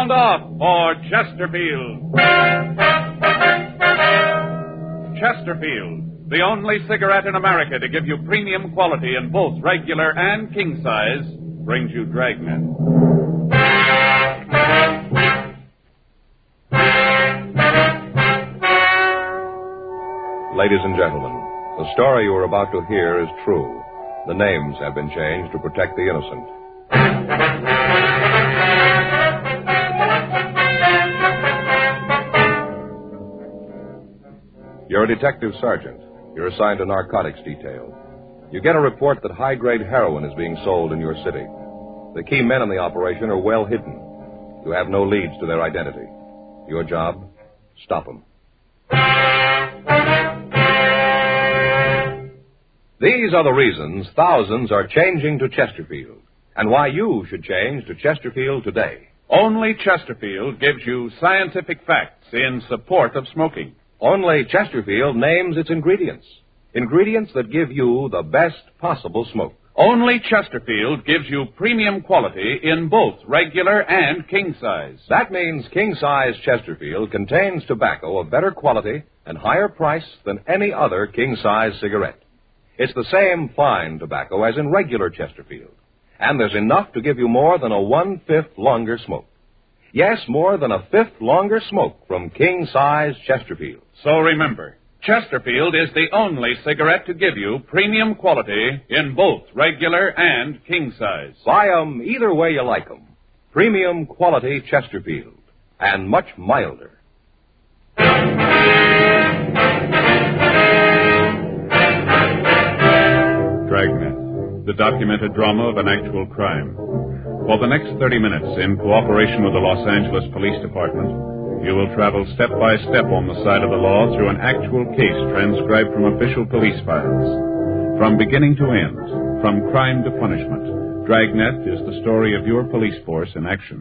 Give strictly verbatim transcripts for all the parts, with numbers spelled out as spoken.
sound off for Chesterfield. Chesterfield, the only cigarette in America to give you premium quality in both regular and king size, brings you Dragnet. Ladies and gentlemen, the story you are about to hear is true. The names have been changed to protect the innocent. You're a detective sergeant. You're assigned to narcotics detail. You get a report that high-grade heroin is being sold in your city. The key men in the operation are well hidden. You have no leads to their identity. Your job? Stop them. These are the reasons thousands are changing to Chesterfield, and why you should change to Chesterfield today. Only Chesterfield gives you scientific facts in support of smoking. Only Chesterfield names its ingredients. Ingredients that give you the best possible smoke. Only Chesterfield gives you premium quality in both regular and king size. That means king-size Chesterfield contains tobacco of better quality and higher price than any other king-size cigarette. It's the same fine tobacco as in regular Chesterfield. And there's enough to give you more than a one-fifth longer smoke. Yes, more than a fifth longer smoke from king-size Chesterfield. So remember, Chesterfield is the only cigarette to give you premium quality in both regular and king size. Buy 'em either way you like 'em. Premium quality Chesterfield. And much milder. Dragnet, the documented drama of an actual crime. For the next thirty minutes, in cooperation with the Los Angeles Police Department, you will travel step by step on the side of the law through an actual case transcribed from official police files. From beginning to end, from crime to punishment, Dragnet is the story of your police force in action.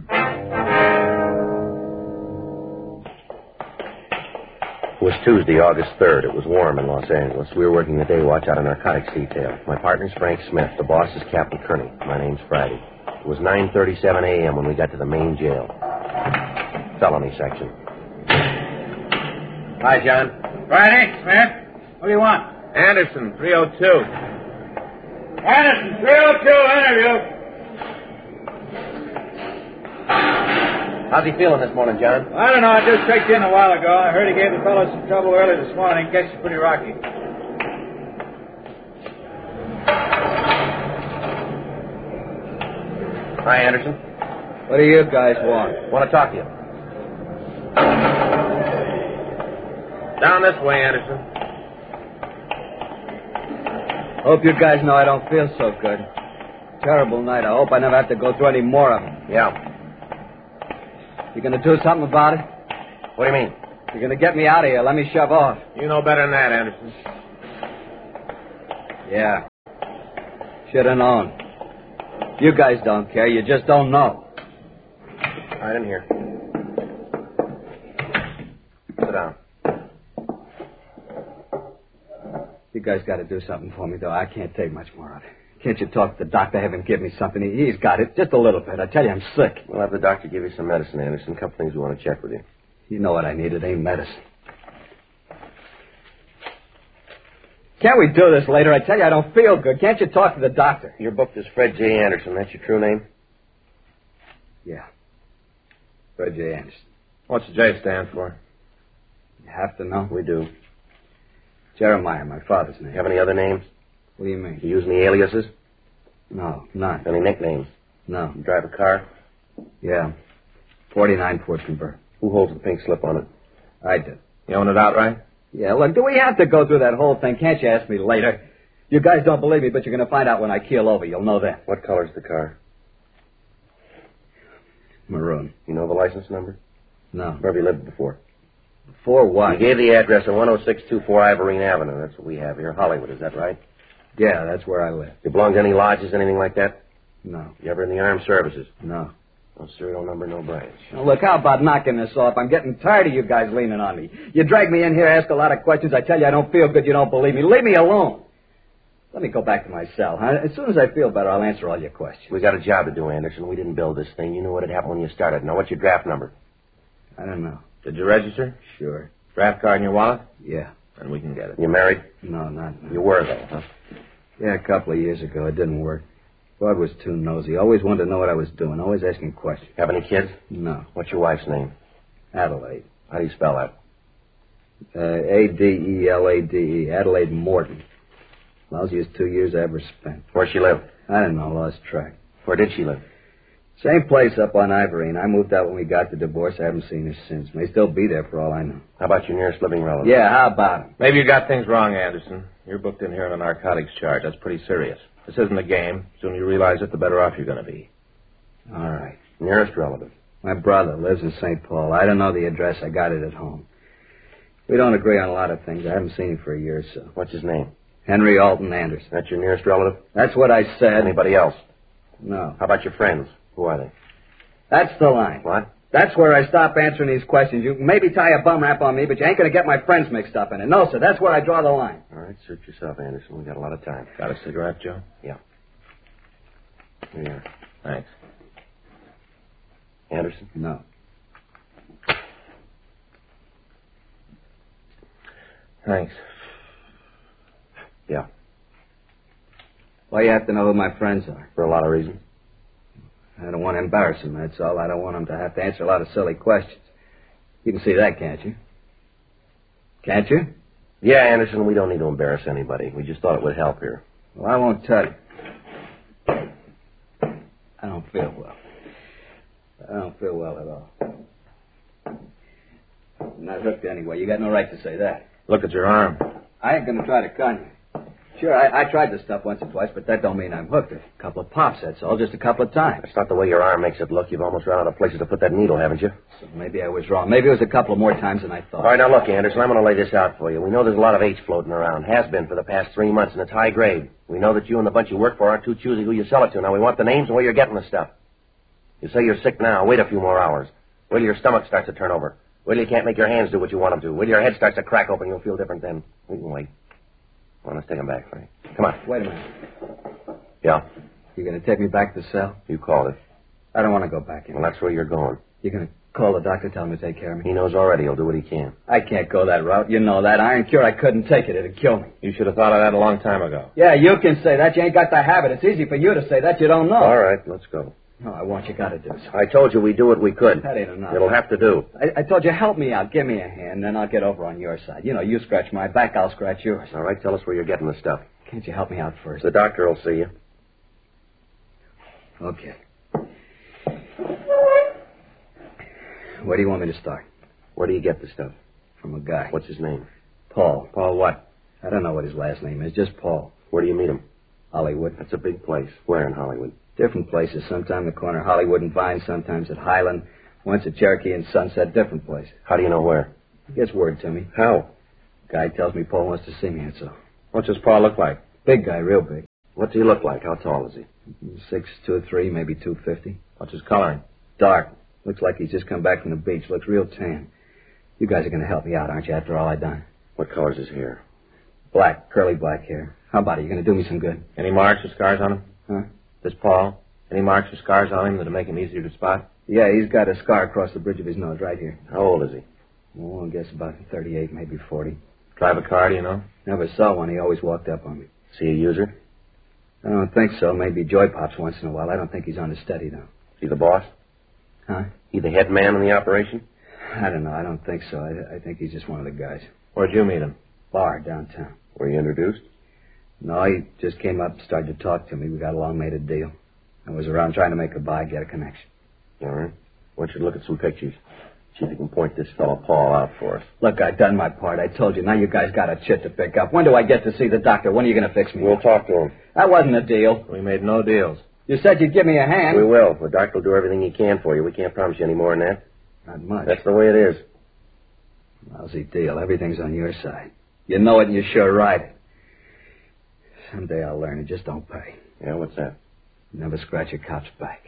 It was Tuesday, August third. It was warm in Los Angeles. We were working the day watch out of narcotics detail. My partner's Frank Smith. The boss is Captain Kearney. My name's Friday. It was nine thirty-seven a.m. when we got to the main jail. Felony section. Hi, John. Friday, Smith. What do you want? Anderson, three oh two. Anderson, three oh two, interview. How's he feeling this morning, John? I don't know. I just checked in a while ago. I heard he gave the fellow some trouble early this morning. Guess he's pretty rocky. Hi, Anderson. What do you guys want? Want to talk to you. Down this way, Anderson. Hope you guys know I don't feel so good. Terrible night. I hope I never have to go through any more of them. Yeah. You gonna do something about it? What do you mean? You're gonna get me out of here. Let me shove off. You know better than that, Anderson. Yeah. Should have known. You guys don't care. You just don't know. Right in here. Sit down. You guys got to do something for me, though. I can't take much more of it. Can't you talk to the doctor, have him give me something? He, he's got it. Just a little bit. I tell you, I'm sick. We'll have the doctor give you some medicine, Anderson. A couple things we want to check with you. You know what I need. It ain't medicine. Can't we do this later? I tell you, I don't feel good. Can't you talk to the doctor? Your book is Fred J. Anderson. That's your true name? Yeah. Fred J. Anderson. What's the J stand for? You have to know. We do. Jeremiah, my father's name. You have any other names? What do you mean? You use any aliases? No, none. Any nicknames? No. You drive a car? Yeah. forty-nine Ford Convert. Who holds the pink slip on it? I did. You own it outright? Yeah, look, do we have to go through that whole thing? Can't you ask me later? You guys don't believe me, but you're going to find out when I keel over. You'll know that. What color's the car? Maroon. You know the license number? No. Where have you lived before? For what? You gave the address at one oh six two four Ivorine Avenue. That's what we have here. Hollywood, is that right? Yeah, that's where I live. You belong to any lodges, anything like that? No. You ever in the armed services? No. No serial number, no branch. Now, look, how about knocking this off? I'm getting tired of you guys leaning on me. You drag me in here, ask a lot of questions. I tell you I don't feel good. You don't believe me. Leave me alone. Let me go back to my cell, huh? As soon as I feel better, I'll answer all your questions. We got a job to do, Anderson. We didn't build this thing. You knew what had happened when you started. Now, what's your draft number? I don't know. Did you register? Sure. Draft card in your wallet? Yeah. And we can get it. You married? No, not now. You were, though, huh? Yeah, a couple of years ago. It didn't work. Bud was too nosy. Always wanted to know what I was doing. Always asking questions. Have any kids? No. What's your wife's name? Adelaide. How do you spell that? Uh, A D E L A D E. Adelaide Morton. Lousiest two years I ever spent. Where'd she live? I don't know. Lost track. Where did she live? Same place up on Ivory, and I moved out when we got the divorce. I haven't seen her since. May still be there for all I know. How about your nearest living relative? Yeah, how about him? Maybe you got things wrong, Anderson. You're booked in here on a narcotics charge. That's pretty serious. This isn't a game. The sooner you realize it, the better off you're going to be. All right. Nearest relative? My brother lives in Saint Paul. I don't know the address. I got it at home. We don't agree on a lot of things. I haven't seen him for a year or so. What's his name? Henry Alton Anderson. That's your nearest relative? That's what I said. Anybody else? No. How about your friends? Who are they? That's the line. What? That's where I stop answering these questions. You can maybe tie a bum rap on me, but you ain't going to get my friends mixed up in it. No, sir. That's where I draw the line. All right, search yourself, Anderson. We got a lot of time. Got a cigarette, Joe? Yeah. Here you are. Thanks. Anderson? No. Thanks. Yeah. Why you have to know who my friends are? For a lot of reasons. I don't want to embarrass them, that's all. I don't want them to have to answer a lot of silly questions. You can see that, can't you? Can't you? Yeah, Anderson, we don't need to embarrass anybody. We just thought it would help here. Well, I won't tell you. I don't feel well. I don't feel well at all. I'm not hooked anyway. You got no right to say that. Look at your arm. I ain't going to try to con you. Sure, I, I tried this stuff once or twice, but that don't mean I'm hooked. A couple of pops, that's all. Just a couple of times. That's not the way your arm makes it look. You've almost run out of places to put that needle, haven't you? So maybe I was wrong. Maybe it was a couple of more times than I thought. All right, now look, Anderson, I'm going to lay this out for you. We know there's a lot of H floating around. Has been for the past three months, and it's high grade. We know that you and the bunch you work for aren't too choosy who you sell it to. Now, we want the names and where you're getting the stuff. You say you're sick now. Wait a few more hours. Wait till your stomach starts to turn over. Wait till you can't make your hands do what you want them to. Wait till your head starts to crack open. You'll feel different then. We can wait. Well, let's take him back, Frank. Come on. Wait a minute. Yeah? You going to take me back to the cell? You called it. I don't want to go back in. Well, that's where you're going. You're going to call the doctor, tell him to take care of me? He knows already. He'll do what he can. I can't go that route. You know that. Iron Cure, I couldn't take it. It'd kill me. You should have thought of that a long time ago. Yeah, you can say that. You ain't got the habit. It's easy for you to say that. You don't know. All right, let's go. No, I want you got to do something. I told you we'd do what we could. That ain't enough. It'll have to do. I, I told you, help me out. Give me a hand, then I'll get over on your side. You know, you scratch my back, I'll scratch yours. All right, tell us where you're getting the stuff. Can't you help me out first? The doctor will see you. Okay. Where do you want me to start? Where do you get the stuff? From a guy. What's his name? Paul. Paul what? I don't know what his last name is, just Paul. Where do you meet him? Hollywood. That's a big place. Where in Hollywood? Different places. Sometime the corner of Hollywood and Vine, sometimes at Highland, once at Cherokee and Sunset, different places. How do you know where? He gets word to me. How? Guy tells me Paul wants to see me, that's all. What does Paul look like? Big guy, real big. What's he look like? How tall is he? Six, two, three, maybe two fifty. What's his coloring? Dark. Looks like he's just come back from the beach. Looks real tan. You guys are going to help me out, aren't you, after all I done? What color's his hair? Black, curly black hair. How about it? You going to do me some good? Any marks or scars on him? Huh? This Paul? Any marks or scars on him that'll make him easier to spot? Yeah, he's got a scar across the bridge of his nose right here. How old is he? Oh, I guess about thirty-eight, maybe forty. Drive a car, do you know? Never saw one. He always walked up on me. Is he a user? I don't think so. Maybe joy pops once in a while. I don't think he's on the steady, though. Is he the boss? Huh? He the head man in the operation? I don't know. I don't think so. I, I think he's just one of the guys. Where'd you meet him? Bar downtown. Were you introduced? No, he just came up, started to talk to me. We got along, made a deal. I was around trying to make a buy, get a connection. All right. I want you to look at some pictures. See if you can point this fellow Paul out for us. Look, I've done my part. I told you. Now you guys got a chit to pick up. When do I get to see the doctor? When are you going to fix me? We'll talk to him. That wasn't a deal. We made no deals. You said you'd give me a hand. We will. The doctor will do everything he can for you. We can't promise you any more than that. Not much. That's the way it is. Lousy deal. Everything's on your side. You know it and you're sure right. Someday I'll learn. It just don't pay. Yeah, what's that? Never scratch a cop's back.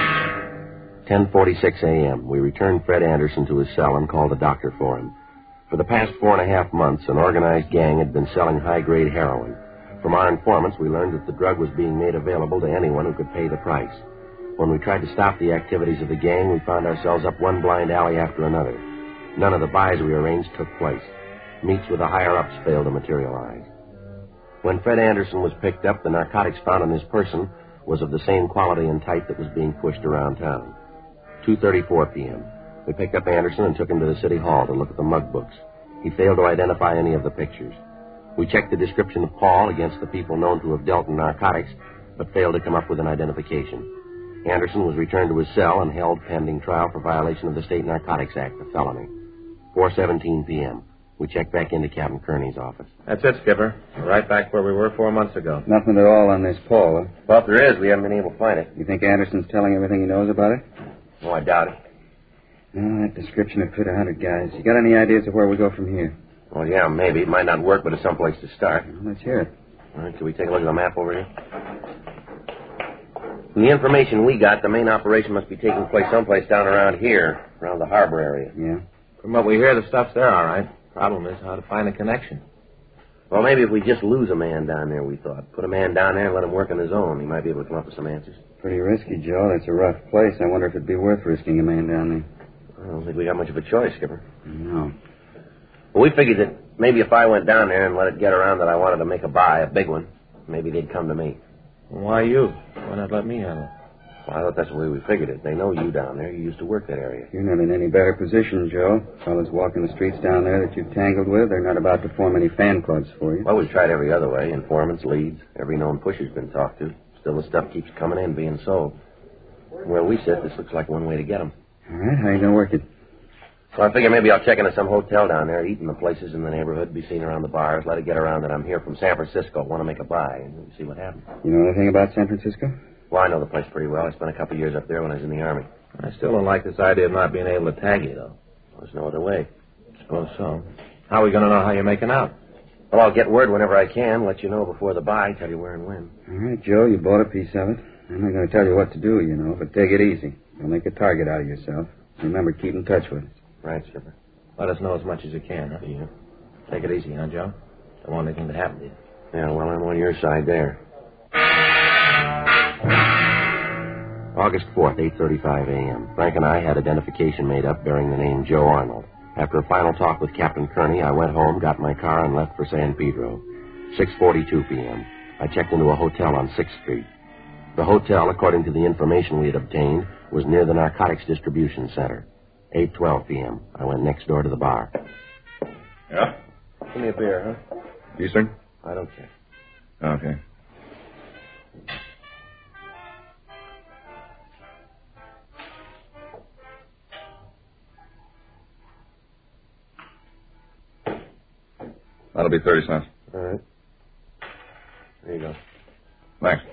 ten forty-six a.m. We returned Fred Anderson to his cell and called the doctor for him. For the past four and a half months, an organized gang had been selling high-grade heroin. From our informants, we learned that the drug was being made available to anyone who could pay the price. When we tried to stop the activities of the gang, we found ourselves up one blind alley after another. None of the buys we arranged took place. Meets with the higher-ups failed to materialize. When Fred Anderson was picked up, the narcotics found on his person was of the same quality and type that was being pushed around town. two thirty-four p.m. We picked up Anderson and took him to the city hall to look at the mug books. He failed to identify any of the pictures. We checked the description of Paul against the people known to have dealt in narcotics, but failed to come up with an identification. Anderson was returned to his cell and held pending trial for violation of the State Narcotics Act, a felony. four seventeen p.m. We checked back into Captain Kearney's office. That's it, Skipper. We're right back where we were four months ago. Nothing at all on this Paul, huh? Well, if there is, we haven't been able to find it. You think Anderson's telling everything he knows about it? Oh, I doubt it. No, that description would fit a hundred guys. You got any ideas of where we go from here? Well, yeah, maybe. It might not work, but it's someplace to start. Well, let's hear it. All right, can we take a look at the map over here? From the information we got, the main operation must be taking place someplace down around here, around the harbor area. Yeah? From what we hear, the stuff's there, all right. Problem is how to find a connection. Well, maybe if we just lose a man down there, we thought. Put a man down there and let him work on his own. He might be able to come up with some answers. Pretty risky, Joe. That's a rough place. I wonder if it'd be worth risking a man down there. I don't think we got much of a choice, Skipper. No. Well, we figured that maybe if I went down there and let it get around that I wanted to make a buy, a big one, maybe they'd come to me. Why you? Why not let me handle it? Well, I thought that's the way we figured it. They know you down there. You used to work that area. You're not in any better position, Joe. Fellas walking the streets down there that you've tangled with, they're not about to form any fan clubs for you. Well, we've tried every other way. Informants, leads, every known pusher's been talked to. Still, the stuff keeps coming in, being sold. Where we sit, this looks like one way to get them. All right, how you going to work it? So I figure maybe I'll check into some hotel down there, eat in the places in the neighborhood, be seen around the bars, let it get around that I'm here from San Francisco, want to make a buy, and see what happens. You know anything about San Francisco? Well, I know the place pretty well. I spent a couple of years up there when I was in the Army. I still don't like this idea of not being able to tag you, though. There's no other way. Suppose so. How are we going to know how you're making out? Well, I'll get word whenever I can, let you know before the buy, tell you where and when. All right, Joe, you bought a piece of it. I'm not going to tell you what to do, you know, but take it easy. Don't make a target out of yourself. Remember, keep in touch with us. Right, Skipper. Let us know as much as you can, huh? Yeah. Take it easy, huh, Joe? Don't want anything to happen to you. Yeah, well, I'm on your side there. August fourth, eight thirty-five a.m. Frank and I had identification made up bearing the name Joe Arnold. After a final talk with Captain Kearney, I went home, got my car, and left for San Pedro. six forty-two p.m. I checked into a hotel on sixth street. The hotel, according to the information we had obtained, was near the narcotics distribution center. eight twelve p.m. I went next door to the bar. Yeah? Give me a beer, huh? Eastern? I don't care. Okay. That'll be thirty cents. All right. There you go. Thanks.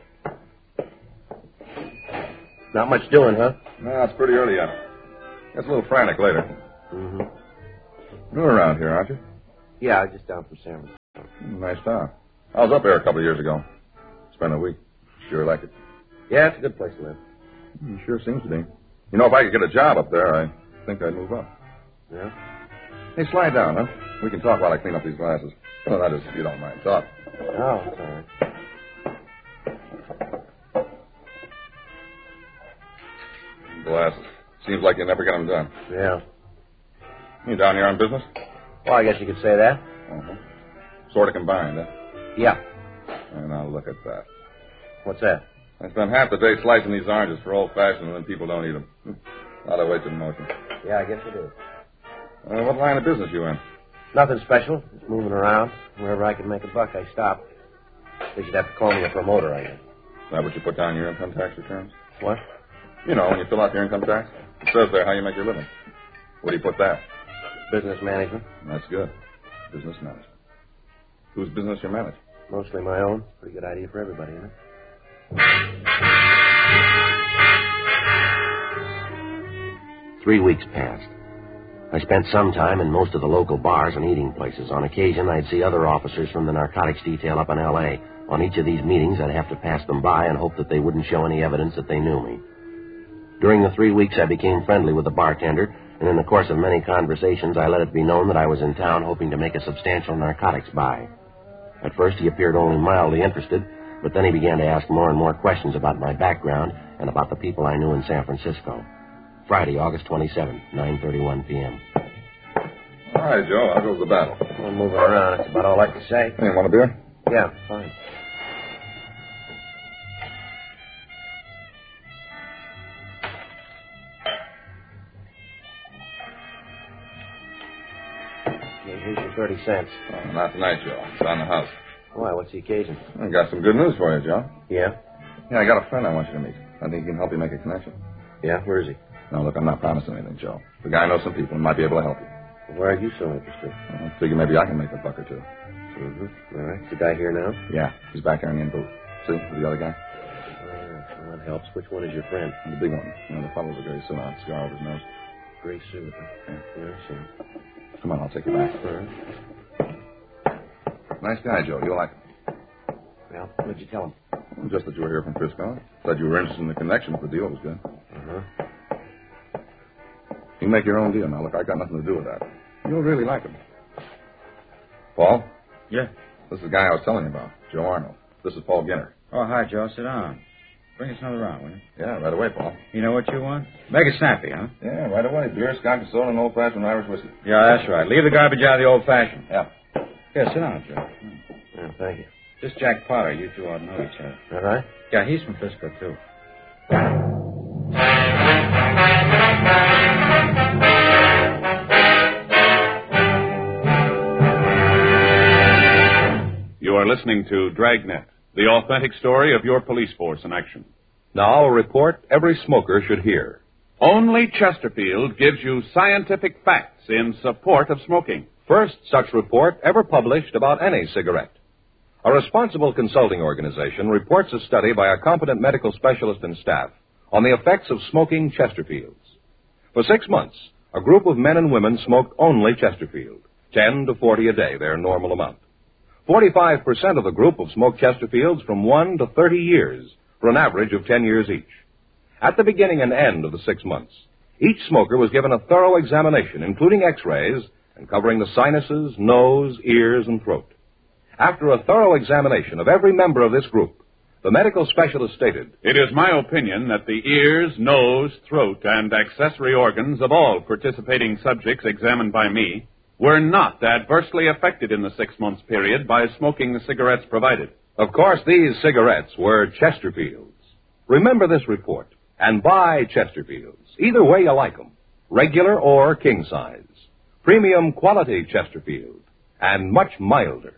Not much doing, huh? No, it's pretty early yet. Gets a little frantic later. Mm-hmm. You're around here, aren't you? Yeah, just down from San Francisco. Nice town. I was up there a couple of years ago. Spent a week. Sure like it. Yeah, it's a good place to live. It sure seems to be. You know, if I could get a job up there, I think I'd move up. Yeah? Hey, slide down, huh? We can talk while I clean up these glasses. Well, that is, if you don't mind. Talk. Oh, that's all right. Glasses. Seems like you never get them done. Yeah. You down here on business? Well, I guess you could say that. Uh-huh. Sort of combined, huh? Yeah. And now look at that. What's that? I spend half the day slicing these oranges for old-fashioned, and then people don't eat them. A lot of wasted motion. Yeah, I guess you do. Uh, what line of business you in? Nothing special. Just moving around. Wherever I can make a buck, I stop. They should have to call me a promoter, I guess. Is that what you put down in your income tax returns? What? You know, when you fill out your income tax, it says there how you make your living. Where do you put that? Business management. That's good. Business management. Whose business you manage? Mostly my own. Pretty good idea for everybody, isn't it? Three weeks passed. I spent some time in most of the local bars and eating places. On occasion, I'd see other officers from the narcotics detail up in L A On each of these meetings, I'd have to pass them by and hope that they wouldn't show any evidence that they knew me. During the three weeks, I became friendly with the bartender and in the course of many conversations, I let it be known that I was in town hoping to make a substantial narcotics buy. At first, he appeared only mildly interested, but then he began to ask more and more questions about my background and about the people I knew in San Francisco. Friday, August twenty-seventh, nine thirty-one p.m. All right, Joe. How goes the battle? I'm moving around. That's about all I can say. Hey, want a beer? Yeah, fine. Okay, here's your thirty cents. Oh, not tonight, Joe. It's on the house. Why, what's the occasion? I got some good news for you, Joe. Yeah? Yeah, I got a friend I want you to meet. I think he can help you make a connection. Yeah? Where is he? No, look, I'm not promising anything, Joe. The guy knows some people and might be able to help you. Why are you so interested? I figure maybe I can make a buck or two. Mm-hmm. All right. Is the guy here now? Yeah, he's back there in the in booth. See, with the other guy? Uh, well, that helps. Which one is your friend? The big one. You know, the fellow with the gray suit on, cigar over his nose. Gray suit. Huh? Yeah, yeah, sure. Come on, I'll take you back. All right. Nice guy, Joe. You'll like him. Well, what'd you tell him? Well, just that you were here from Frisco. Said you were interested in the connection if the deal was good. Uh-huh. You can make your own deal now. Look, I got nothing to do with that. You'll really like him. Paul? Yeah. This is the guy I was telling you about, Joe Arnold. This is Paul Ginner. Oh, hi, Joe. Sit down. Bring us another round, will you? Yeah, right away, Paul. You know what you want? Make it snappy, huh? Yeah, right away. Beer, scotch, and soda, and old-fashioned Irish whiskey. Yeah, that's right. Leave the garbage out of the old-fashioned. Yeah. Here, sit down, Joe. Yeah, thank you. This Jack Potter, you two ought to know each other. All right? Yeah, he's from Frisco, too. You are listening to Dragnet, the authentic story of your police force in action. Now a report every smoker should hear. Only Chesterfield gives you scientific facts in support of smoking. First such report ever published about any cigarette. A responsible consulting organization reports a study by a competent medical specialist and staff on the effects of smoking Chesterfields. For six months, a group of men and women smoked only Chesterfield, ten to forty a day, their normal amount. Forty-five percent of the group have smoked Chesterfields from one to thirty years, for an average of ten years each. At the beginning and end of the six months, each smoker was given a thorough examination, including x-rays, and covering the sinuses, nose, ears, and throat. After a thorough examination of every member of this group, the medical specialist stated, "It is my opinion that the ears, nose, throat, and accessory organs of all participating subjects examined by me were not adversely affected in the six months period by smoking the cigarettes provided." Of course, these cigarettes were Chesterfields. Remember this report and buy Chesterfields. Either way you like them, regular or king size. Premium quality Chesterfield, and much milder.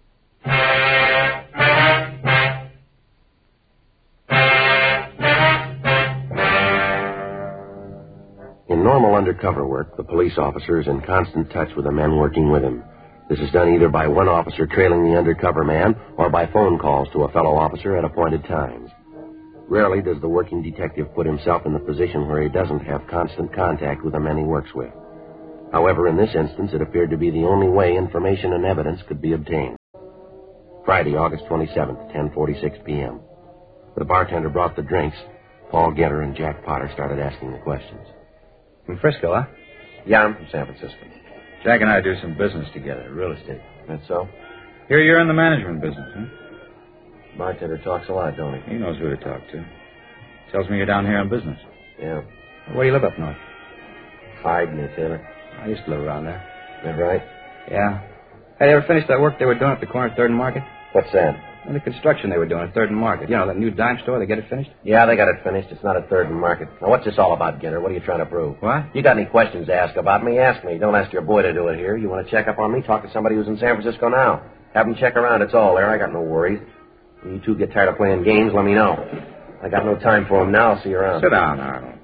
In normal undercover work, the police officer is in constant touch with the men working with him. This is done either by one officer trailing the undercover man or by phone calls to a fellow officer at appointed times. Rarely does the working detective put himself in the position where he doesn't have constant contact with the men he works with. However, in this instance, it appeared to be the only way information and evidence could be obtained. Friday, August twenty-seventh, ten forty-six p.m. The bartender brought the drinks. Paul Ginner and Jack Potter started asking the questions. From Frisco, huh? Yeah, I'm from San Francisco. Jack and I do some business together, real estate. That's so? Here you're in the management business, huh? Bartender talks a lot, don't he? He knows who to talk to. Tells me you're down here on business. Yeah. Where do you live up north? Hyde near Taylor. I used to live around there. Is that right? Yeah. Hey, they ever finished that work they were doing at the corner of third and Market? What's that? And the construction they were doing at third and Market. You know, that new dime store, they get it finished? Yeah, they got it finished. It's not at Third and Market. Now, what's this all about, Ginner? What are you trying to prove? What? You got any questions to ask about me? Ask me. Don't ask your boy to do it here. You want to check up on me? Talk to somebody who's in San Francisco now. Have him check around. It's all there. I got no worries. When you two get tired of playing games, let me know. I got no time for them now. I'll see you around. Sit down, Arnold.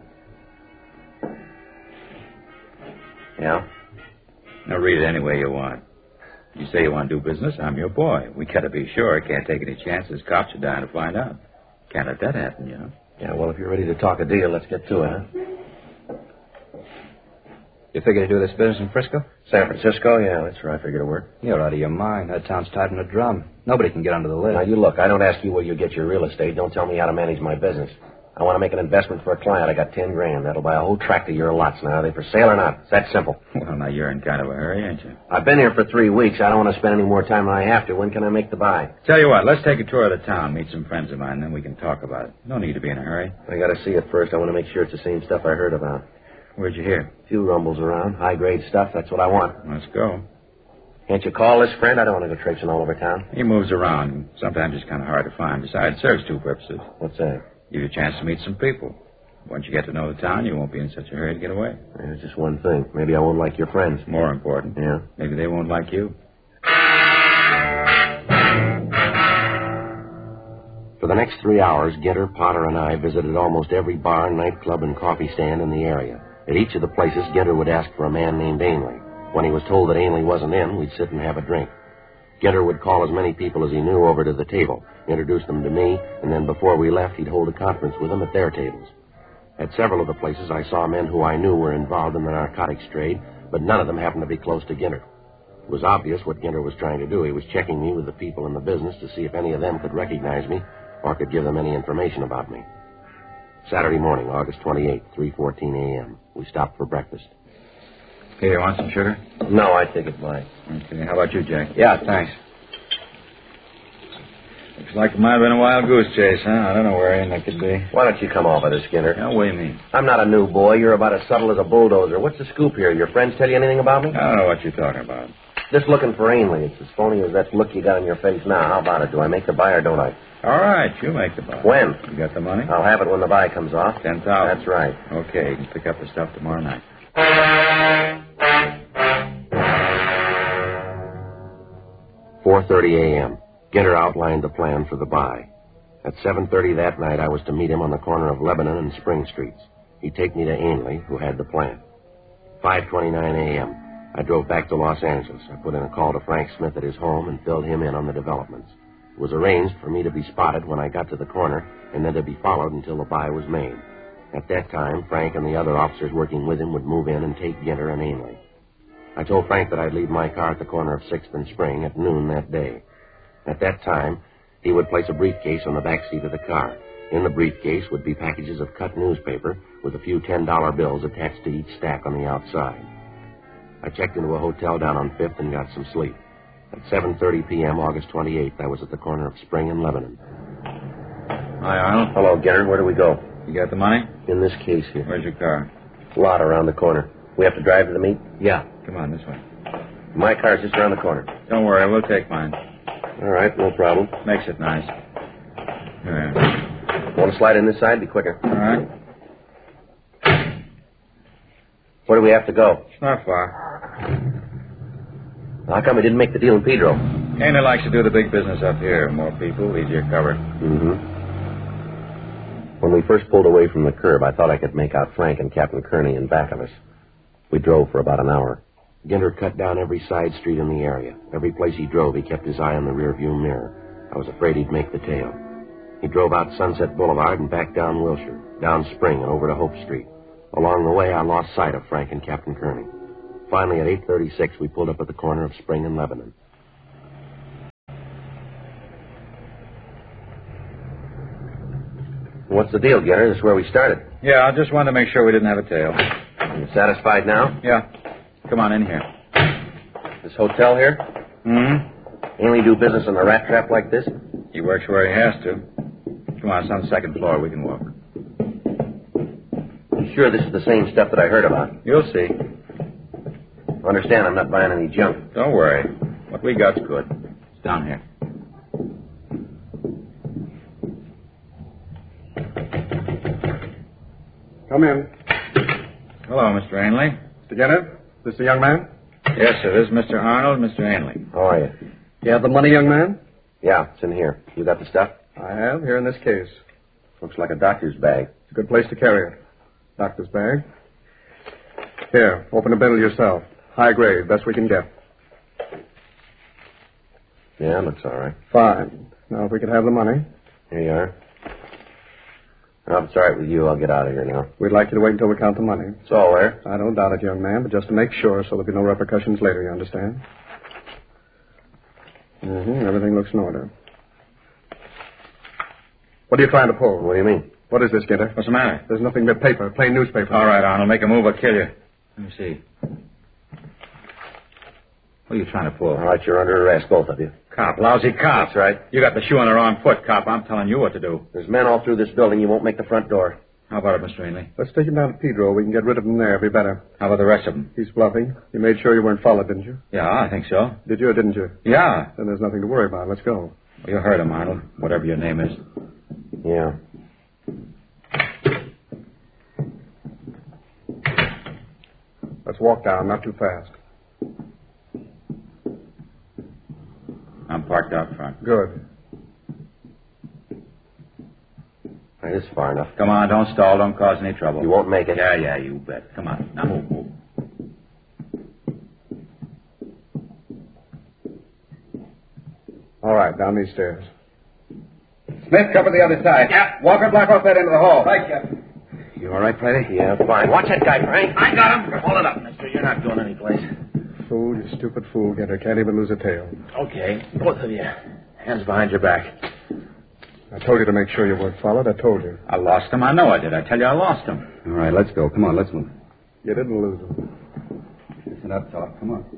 Yeah? Now, read it any way you want. You say you want to do business, I'm your boy. We gotta be sure. Can't take any chances. Cops are dying to find out. Can't let that happen, you know. Yeah, well, if you're ready to talk a deal, let's get to it, huh? You figure to do this business in Frisco? San Francisco? Yeah, that's where I figure to work. You're out of your mind. That town's tied in a drum. Nobody can get under the lid. Now, you look, I don't ask you where you get your real estate. Don't tell me how to manage my business. I want to make an investment for a client. I got ten grand. That'll buy a whole tract of your lots now. Are they for sale or not? It's that simple. Well, now you're in kind of a hurry, ain't you? I've been here for three weeks. I don't want to spend any more time than I have to. When can I make the buy? Tell you what, let's take a tour of the town, meet some friends of mine, then we can talk about it. No need to be in a hurry. I got to see it first. I want to make sure it's the same stuff I heard about. Where'd you hear? A few rumbles around. High-grade stuff. That's what I want. Let's go. Can't you call this friend? I don't want to go traipsing all over town. He moves around. Sometimes it's kind of hard to find. Besides, it serves two purposes. What's that? Give you a chance to meet some people. Once you get to know the town, you won't be in such a hurry to get away. There's just one thing. Maybe I won't like your friends. More important. Yeah? Maybe they won't like you. For the next three hours, Ginter, Potter, and I visited almost every bar, nightclub, and coffee stand in the area. At each of the places, Ginter would ask for a man named Ainley. When he was told that Ainley wasn't in, we'd sit and have a drink. Ginter would call as many people as he knew over to the table, introduce them to me, and then before we left, he'd hold a conference with them at their tables. At several of the places, I saw men who I knew were involved in the narcotics trade, but none of them happened to be close to Ginter. It was obvious what Ginter was trying to do. He was checking me with the people in the business to see if any of them could recognize me or could give them any information about me. Saturday morning, August twenty-eighth, three fourteen a.m. We stopped for breakfast. Hey, you want some sugar? No, I take it light. Okay, how about you, Jack? Yeah, thanks. Looks like it might have been a wild goose chase, huh? I don't know where Ainley could be. Why don't you come off of this, Ginter? Now, what do you mean? I'm not a new boy. You're about as subtle as a bulldozer. What's the scoop here? Your friends tell you anything about me? I don't know what you're talking about. Just looking for Ainley. It's as phony as that look you got on your face now. How about it? Do I make the buy or don't I? All right, you make the buy. When? You got the money? I'll have it when the buy comes off. Ten thousand. That's right. Okay, you can pick up the stuff tomorrow night. four thirty a.m. Ginter outlined the plan for the buy. At seven thirty that night, I was to meet him on the corner of Lebanon and Spring Streets. He'd take me to Ainley, who had the plan. five twenty-nine a.m. I drove back to Los Angeles. I put in a call to Frank Smith at his home and filled him in on the developments. It was arranged for me to be spotted when I got to the corner and then to be followed until the buy was made. At that time, Frank and the other officers working with him would move in and take Ginter and Ainley. I told Frank that I'd leave my car at the corner of sixth and Spring at noon that day. At that time, he would place a briefcase on the back seat of the car. In the briefcase would be packages of cut newspaper with a few ten dollar bills attached to each stack on the outside. I checked into a hotel down on fifth and got some sleep. At seven thirty p.m., August twenty-eighth, I was at the corner of Spring and Lebanon. Hi, Arnold. Hello, Ginter. Where do we go? You got the money? In this case here. Where's your car? Lot around the corner. We have to drive to the meet? Yeah. Come on, this way. My car's just around the corner. Don't worry, we'll take mine. All right, no problem. Makes it nice. Here. Want to slide in this side? Be quicker. All right. Where do we have to go? It's not far. How come we didn't make the deal in Pedro? Ainley likes to do the big business up here. More people, easier covered. Mm-hmm. When we first pulled away from the curb, I thought I could make out Frank and Captain Kearney in back of us. We drove for about an hour. Ginter cut down every side street in the area. Every place he drove, he kept his eye on the rearview mirror. I was afraid he'd make the tail. He drove out Sunset Boulevard and back down Wilshire, down Spring and over to Hope Street. Along the way, I lost sight of Frank and Captain Kearney. Finally, at eight thirty-six, we pulled up at the corner of Spring and Lebanon. What's the deal, Ginter? This is where we started. Yeah, I just wanted to make sure we didn't have a tail. You satisfied now? Yeah. Come on in here. This hotel here? Mm-hmm. Ainley do business in a rat trap like this? He works where he has to. Come on, it's on the second floor. We can walk. You sure this is the same stuff that I heard about? You'll see. Understand, I'm not buying any junk. Don't worry. What we got's good. It's down here. Come in. Hello, Mister Ainley. Mister Ginter, this the young man? Yes, sir. This is Mister Arnold, Mister Ainley. How are you? You have the money, young man? Yeah, it's in here. You got the stuff? I have, here in this case. Looks like a doctor's bag. It's a good place to carry it. Doctor's bag. Here, open the bundle yourself. High grade, best we can get. Yeah, looks all right. Fine. Now, if we could have the money. Here you are. Well, if it's all right with you, I'll get out of here now. We'd like you to wait until we count the money. It's all there. I don't doubt it, young man, but just to make sure so there'll be no repercussions later, you understand? Mm-hmm. Everything looks in order. What are you trying to pull? What do you mean? What is this, Ginter? What's the matter? There's nothing but paper, plain newspaper. All right, Arnold, make a move or kill you. Let me see. What are you trying to pull? All right, you're under arrest, both of you. Cop, lousy cop. That's right. You got the shoe on the wrong foot, cop. I'm telling you what to do. There's men all through this building. You won't make the front door. How about it, Mister Ainley? Let's take him down to Pedro. We can get rid of him there. It'll be better. How about the rest of them? He's bluffing. You made sure you weren't followed, didn't you? Yeah, I think so. Did you or didn't you? Yeah. Then there's nothing to worry about. Let's go. Well, you heard him, Arnold. Whatever your name is. Yeah. Let's walk down, not too fast. I'm parked out front. Good. All right, this is far enough. Come on, don't stall. Don't cause any trouble. You won't make it. Yeah, yeah, you bet. Come on. Now move, move. All right, down these stairs. Smith, cover the other side. Yeah. Walker, block off that end of the hall. Right, Captain. You all right, Friday? Yeah, fine. Watch that guy, Frank. I got him. Pull it up, mister. You're not going anyplace. Fool, you stupid fool, Ginter. Can't even lose a tail. Okay, both of you. Hands behind your back. I told you to make sure you weren't followed. I told you. I lost him. I know I did. I tell you I lost him. All right, let's go. Come on, let's move. You didn't lose him. Listen up, talk. Come on.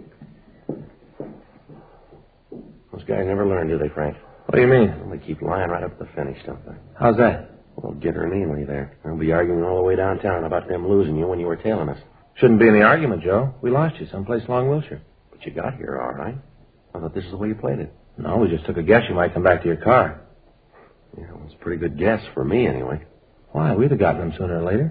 Those guys never learn, do they, Frank? What do you mean? Well, they keep lying right up to the finish, don't they? How's that? Well, Ginter and Ainley there. They'll be arguing all the way downtown about them losing you when you were tailing us. Shouldn't be any argument, Joe. We lost you someplace along Wilshire. But you got here all right. I thought this is the way you played it. No, we just took a guess you might come back to your car. Yeah, it was a pretty good guess for me, anyway. Why? We'd have gotten them sooner or later.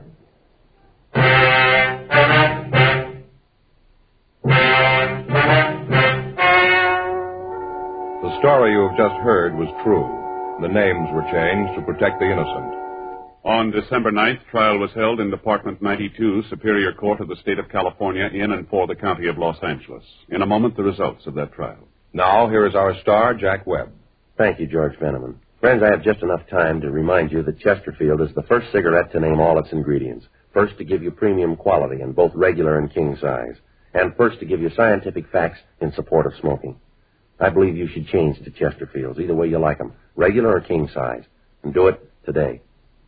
The story you have just heard was true. The names were changed to protect the innocent. On December ninth, trial was held in Department ninety-two, Superior Court of the State of California, in and for the County of Los Angeles. In a moment, the results of that trial. Now, here is our star, Jack Webb. Thank you, George Veneman. Friends, I have just enough time to remind you that Chesterfield is the first cigarette to name all its ingredients. First to give you premium quality in both regular and king size. And first to give you scientific facts in support of smoking. I believe you should change to Chesterfields, either way you like them, regular or king size. And do it today.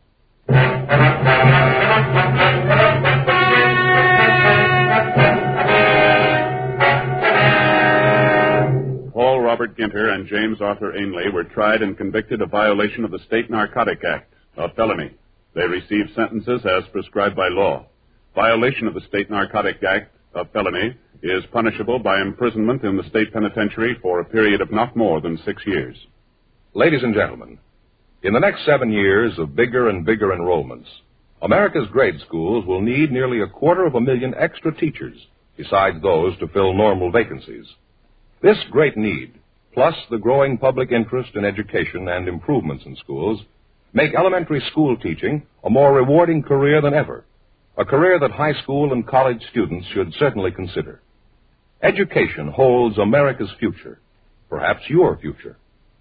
Paul Robert Ginter and James Arthur Ainley were tried and convicted of violation of the State Narcotic Act, a felony. They received sentences as prescribed by law. Violation of the State Narcotic Act, a felony, is punishable by imprisonment in the state penitentiary for a period of not more than six years. Ladies and gentlemen, in the next seven years of bigger and bigger enrollments, America's grade schools will need nearly a quarter of a million extra teachers, besides those to fill normal vacancies. This great need, plus the growing public interest in education and improvements in schools, make elementary school teaching a more rewarding career than ever, a career that high school and college students should certainly consider. Education holds America's future, perhaps your future.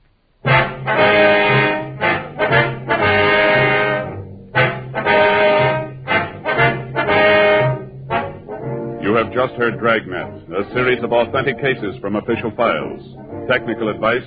You have just heard Dragnet, a series of authentic cases from official files. Technical advice